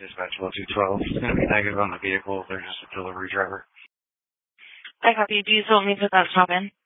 Dispatch 1212. It's going to be negative on the vehicle. They're just a delivery driver. I copy. Do you still want me to put that stop in?